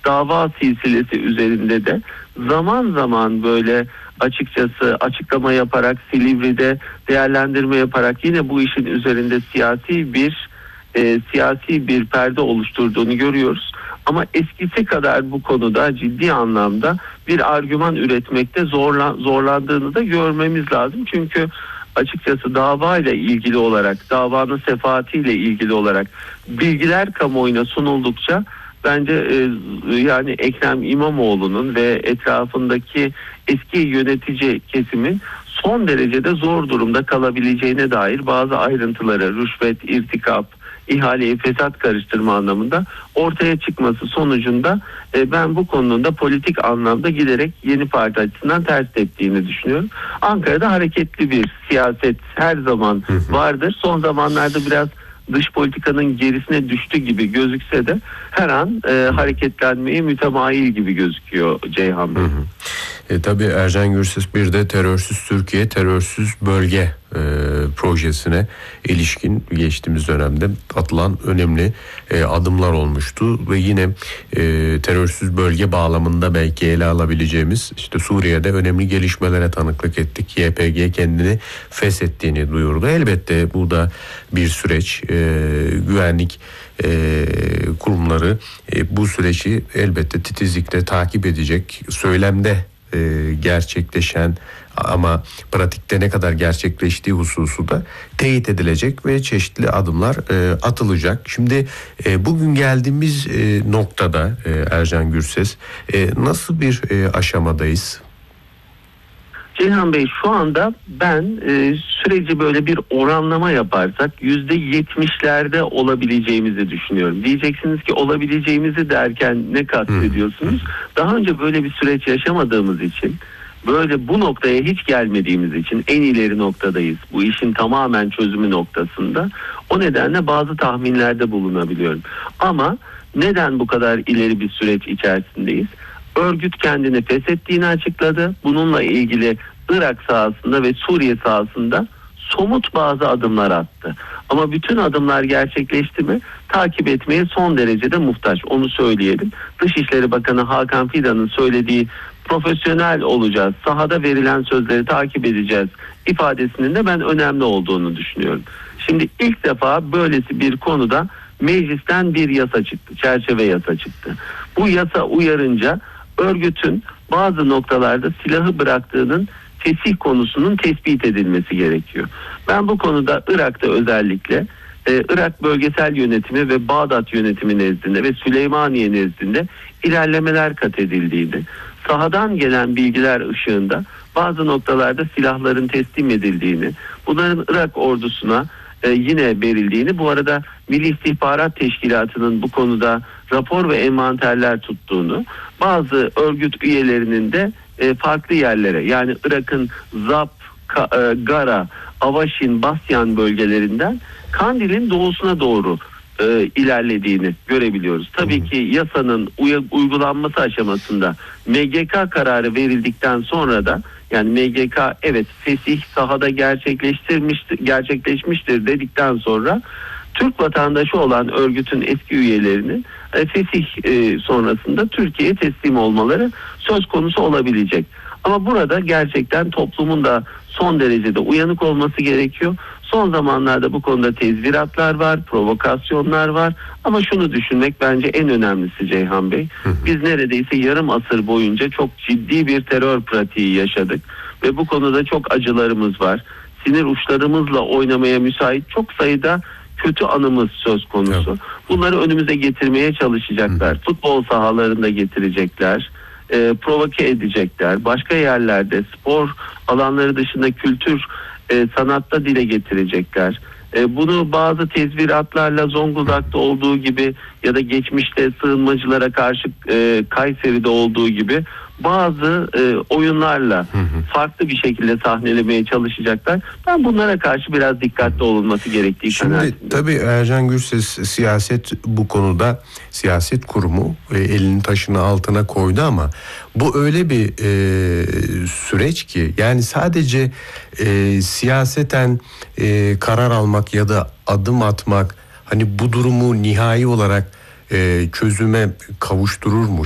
dava silsilesi üzerinde de zaman zaman böyle açıkçası açıklama yaparak, Silivri'de değerlendirme yaparak yine bu işin üzerinde siyasi bir perde oluşturduğunu görüyoruz. Ama eskisi kadar bu konuda ciddi anlamda bir argüman üretmekte zorlandığını da görmemiz lazım. Çünkü açıkçası davayla ilgili olarak, davanın sefahatiyle ilgili olarak bilgiler kamuoyuna sunuldukça bence yani Ekrem İmamoğlu'nun ve etrafındaki eski yönetici kesimin son derecede zor durumda kalabileceğine dair bazı ayrıntılara, rüşvet, irtikap, ihaleyi fesat karıştırma anlamında ortaya çıkması sonucunda ben bu konunun da politik anlamda giderek yeni parti açısından ters teptiğini düşünüyorum. Ankara'da hareketli bir siyaset her zaman vardır. Son zamanlarda biraz dış politikanın gerisine düştü gibi gözükse de her an hareketlenmeye mütemayil gibi gözüküyor Ceyhan Bey. Tabii Ercan Gürses bir de terörsüz Türkiye, terörsüz bölge projesine ilişkin geçtiğimiz dönemde atılan önemli adımlar olmuştu ve yine terörsüz bölge bağlamında belki ele alabileceğimiz işte Suriye'de önemli gelişmelere tanıklık ettik. YPG kendini feshettiğini duyurdu. Elbette bu da bir süreç. Güvenlik kurumları bu süreci elbette titizlikle takip edecek. Söylemde gerçekleşen ama pratikte ne kadar gerçekleştiği hususu da teyit edilecek ve çeşitli adımlar atılacak. Şimdi bugün geldiğimiz noktada Ercan Gürses nasıl bir aşamadayız? Ceyhan Bey, şu anda ben süreci böyle bir oranlama yaparsak %70'lerde olabileceğimizi düşünüyorum. Diyeceksiniz ki olabileceğimizi derken ne kastediyorsunuz? Daha önce böyle bir süreç yaşamadığımız için, böyle bu noktaya hiç gelmediğimiz için en ileri noktadayız. Bu işin tamamen çözümü noktasında. O nedenle bazı tahminlerde bulunabiliyorum. Ama neden bu kadar ileri bir süreç içerisindeyiz? Örgüt kendini feshettiğini açıkladı. Bununla ilgili Irak sahasında ve Suriye sahasında somut bazı adımlar attı. Ama bütün adımlar gerçekleşti mi? Takip etmeye son derecede muhtaç. Onu söyleyelim. Dışişleri Bakanı Hakan Fidan'ın söylediği profesyonel olacağız, sahada verilen sözleri takip edeceğiz ifadesinin de ben önemli olduğunu düşünüyorum. Şimdi ilk defa böylesi bir konuda meclisten bir yasa çıktı, çerçeve yasa çıktı. Bu yasa uyarınca örgütün bazı noktalarda silahı bıraktığının fesih konusunun tespit edilmesi gerekiyor. Ben bu konuda Irak'ta özellikle Irak Bölgesel Yönetimi ve Bağdat Yönetimi nezdinde ve Süleymaniye nezdinde ilerlemeler kat edildiğini, sahadan gelen bilgiler ışığında bazı noktalarda silahların teslim edildiğini, bunların Irak ordusuna yine verildiğini, bu arada Milli İstihbarat Teşkilatı'nın bu konuda rapor ve envanterler tuttuğunu, bazı örgüt üyelerinin de farklı yerlere, yani Irak'ın Zap, Gara, Avaşin, Basyan bölgelerinden Kandil'in doğusuna doğru ilerlediğini görebiliyoruz. Tabii ki yasanın uygulanması aşamasında MGK kararı verildikten sonra da, yani MGK evet fesih sahada gerçekleşmiştir dedikten sonra Türk vatandaşı olan örgütün eski üyelerinin fesih sonrasında Türkiye'ye teslim olmaları söz konusu olabilecek. Ama burada gerçekten toplumun da son derecede uyanık olması gerekiyor. Son zamanlarda bu konuda tezviratlar var, provokasyonlar var. Ama şunu düşünmek bence en önemlisi Ceyhan Bey. Biz neredeyse yarım asır boyunca çok ciddi bir terör pratiği yaşadık. Ve bu konuda çok acılarımız var. Sinir uçlarımızla oynamaya müsait çok sayıda kötü anımız söz konusu. Evet. Bunları önümüze getirmeye çalışacaklar. Futbol sahalarında getirecekler. Provoke edecekler. Başka yerlerde spor alanları dışında kültür, sanatta dile getirecekler. Bunu bazı tezviratlarla Zonguldak'ta olduğu gibi ya da geçmişte sığınmacılara karşı Kayseri'de olduğu gibi bazı oyunlarla farklı bir şekilde sahnelemeye çalışacaklar. Ben bunlara karşı biraz dikkatli olunması gerektiği kanaatindeyim. Şimdi tabii Ercan Gürses, siyaset bu konuda, siyaset kurumu elinin taşını altına koydu ama bu öyle bir süreç ki, yani sadece siyaseten karar almak ya da adım atmak hani bu durumu nihai olarak çözüme kavuşturur mu?